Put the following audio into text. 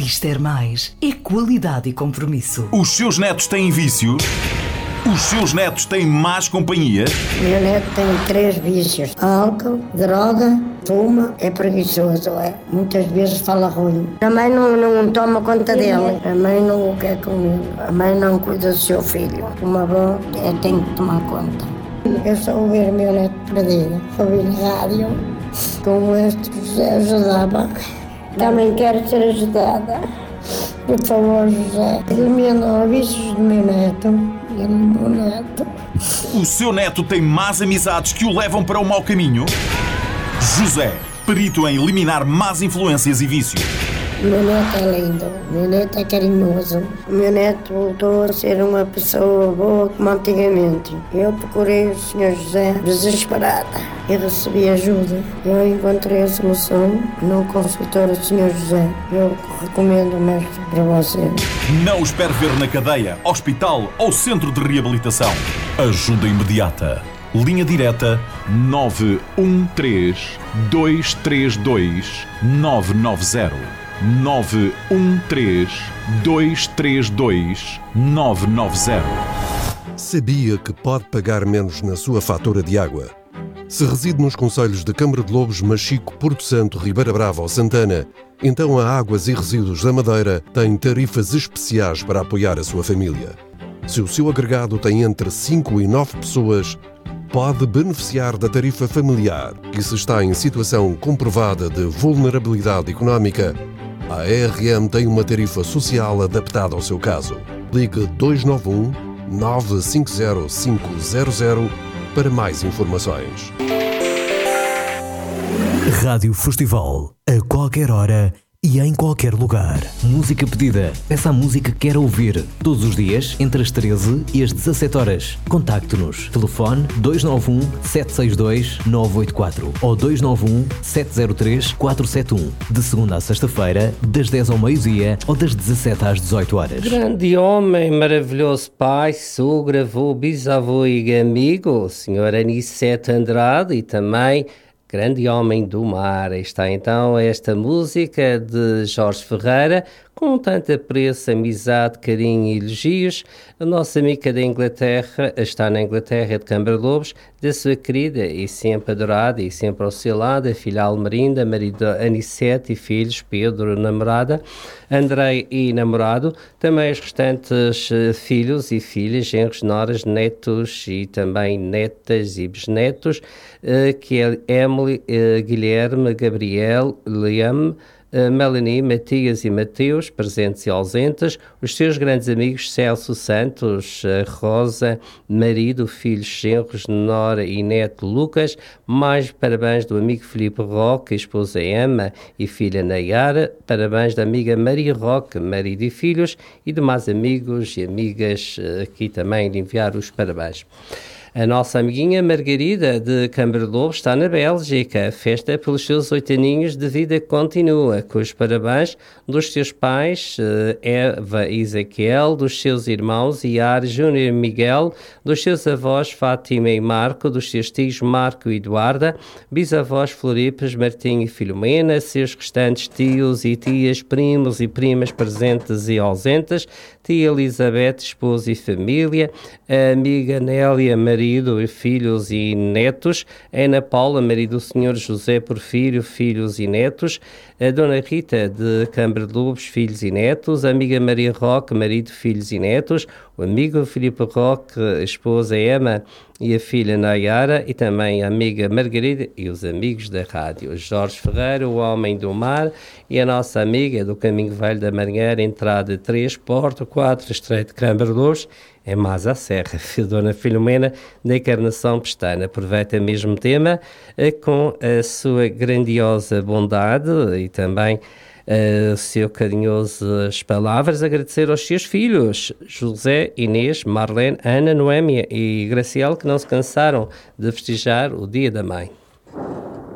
Mister Mais é qualidade e compromisso. Os seus netos têm vícios? Os seus netos têm más companhia? Meu neto tem 3 vícios: álcool, droga, fuma, é preguiçoso, é. Muitas vezes fala ruim. A mãe não toma conta dele, a mãe não o quer comigo, a mãe não cuida do seu filho. Uma avó tem que tomar conta. Eu só ouvir meu neto perdido, ouvir na rádio, como este José ajudava. Também quero ser ajudada. Por favor, José, elimina os vícios do meu neto. O seu neto tem más amizades que o levam para o mau caminho? José, perito em eliminar más influências e vícios. O meu neto é lindo, o meu neto é carinhoso. O meu neto voltou a ser uma pessoa boa como antigamente. Eu procurei o Sr. José desesperada e recebi ajuda. Eu encontrei a solução no consultório do Sr. José. Eu recomendo o mestre para vocês. Não o espere ver na cadeia, hospital ou centro de reabilitação. Ajuda imediata. Linha direta 913 232 990. 913 232 990. Sabia que pode pagar menos na sua fatura de água? Se reside nos concelhos de Câmara de Lobos, Machico, Porto Santo, Ribeira Brava ou Santana, então a Águas e Resíduos da Madeira tem tarifas especiais para apoiar a sua família. Se o seu agregado tem entre 5 e 9 pessoas, pode beneficiar da tarifa familiar e se está em situação comprovada de vulnerabilidade económica, a ARM tem uma tarifa social adaptada ao seu caso. Ligue 291 950 500 para mais informações. Rádio Festival, a qualquer hora e em qualquer lugar. Música pedida. Peça a música que quer ouvir. Todos os dias, entre as 13 e as 17 horas. Contacte-nos. Telefone 291 762 984 ou 291 703 471. De segunda a sexta-feira, das 10 ao meio-dia ou das 17 às 18 horas. Grande homem, maravilhoso pai, sogra, avô, bisavô e amigo, Sr. Anicete Andrade, e também grande homem do mar. Está então esta música de Jorge Ferreira, com tanto apreço, amizade, carinho e elogios. A nossa amiga da Inglaterra, está na Inglaterra de Câmara de Lobos, da sua querida e sempre adorada e sempre auxiliada filha Almerinda, marido Anicete e filhos Pedro, namorada, Andrei e namorado, também os restantes filhos e filhas, genros, noras, netos e também netas e bisnetos, que é Emily, Guilherme, Gabriel, Liam, Melanie, Matias e Mateus, presentes e ausentes, os seus grandes amigos Celso Santos, Rosa, marido, filhos, genros, nora e neto Lucas, mais parabéns do amigo Filipe Roque, esposa Emma e filha Nayara, parabéns da amiga Maria Roque, marido e filhos, e demais amigos e amigas aqui também de enviar os parabéns. A nossa amiguinha Margarida de Câmara de Lobos está na Bélgica. A festa pelos seus 8 aninhos de vida continua, com os parabéns dos seus pais, Eva e Ezequiel, dos seus irmãos Iar, Júnior e Miguel, dos seus avós Fátima e Marco, dos seus tios Marco e Eduarda, bisavós Floripes, Martim e Filomena, seus restantes tios e tias, primos e primas presentes e ausentes, tia Elizabeth, esposa e família, a amiga Nélia, marido, filhos e netos, Ana Paula, marido do Sr. José Porfírio, filhos e netos, a Dona Rita de Câmara de Lobos, filhos e netos, a amiga Maria Roque, marido, filhos e netos, o amigo Filipe Roque, a esposa Emma e a filha Nayara, e também a amiga Margarida e os amigos da rádio. Jorge Ferreira, o homem do mar, e a nossa amiga do Caminho Velho da Marinheira, entrada 3, Porto 4, Estreito de Câmara de Lobos, em Mas à Serra. Dona Filomena da Encarnação Pestana. Aproveita o mesmo tema com a sua grandiosa bondade e também seu carinhosas palavras, agradecer aos seus filhos, José, Inês, Marlene, Ana, Noémia e Graciela, que não se cansaram de festejar o Dia da Mãe.